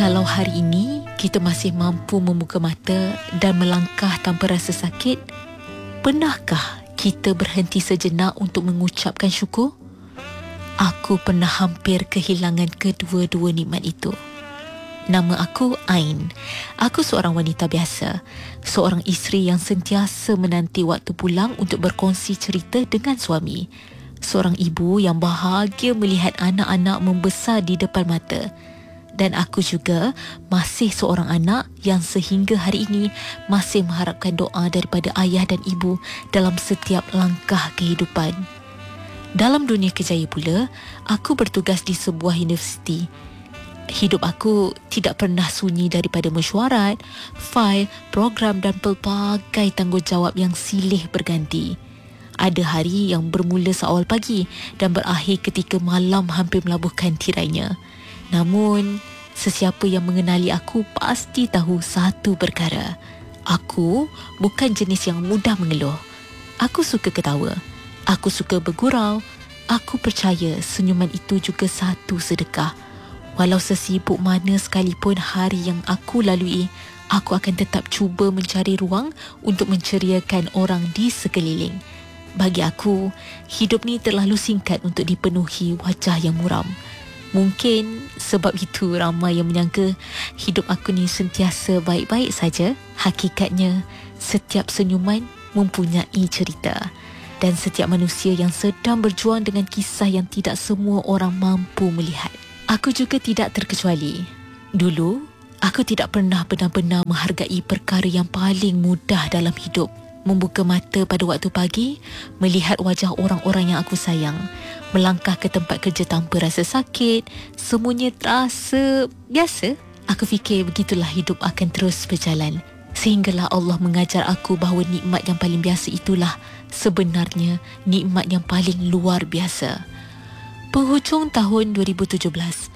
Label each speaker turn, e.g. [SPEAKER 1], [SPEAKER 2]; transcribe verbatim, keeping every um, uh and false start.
[SPEAKER 1] Kalau hari ini kita masih mampu membuka mata dan melangkah tanpa rasa sakit, pernahkah kita berhenti sejenak untuk mengucapkan syukur? Aku pernah hampir kehilangan kedua-dua nikmat itu. Nama aku Ain. Aku seorang wanita biasa, seorang isteri yang sentiasa menanti waktu pulang untuk berkongsi cerita dengan suami. Seorang ibu yang bahagia melihat anak-anak membesar di depan mata. Dan aku juga masih seorang anak yang sehingga hari ini masih mengharapkan doa daripada ayah dan ibu dalam setiap langkah kehidupan. Dalam dunia kerjaya pula, aku bertugas di sebuah universiti. Hidup aku tidak pernah sunyi daripada mesyuarat, fail, program dan pelbagai tanggungjawab yang silih berganti. Ada hari yang bermula seawal pagi dan berakhir ketika malam hampir melabuhkan tirainya. Namun, sesiapa yang mengenali aku pasti tahu satu perkara. Aku bukan jenis yang mudah mengeluh. Aku suka ketawa. Aku suka bergurau. Aku percaya senyuman itu juga satu sedekah. Walau sesibuk mana sekalipun hari yang aku lalui, aku akan tetap cuba mencari ruang untuk menceriakan orang di sekeliling. Bagi aku, hidup ni terlalu singkat untuk dipenuhi wajah yang muram. Mungkin sebab itu ramai yang menyangka hidup aku ni sentiasa baik-baik saja. Hakikatnya, setiap senyuman mempunyai cerita. Dan setiap manusia yang sedang berjuang dengan kisah yang tidak semua orang mampu melihat. Aku juga tidak terkecuali. Dulu, aku tidak pernah benar-benar menghargai perkara yang paling mudah dalam hidup. Membuka mata pada waktu pagi, melihat wajah orang-orang yang aku sayang. Melangkah ke tempat kerja tanpa rasa sakit. Semuanya terasa biasa. Aku fikir begitulah hidup akan terus berjalan. Sehinggalah Allah mengajar aku bahawa nikmat yang paling biasa itulah sebenarnya nikmat yang paling luar biasa. Penghujung tahun dua ribu tujuh belas,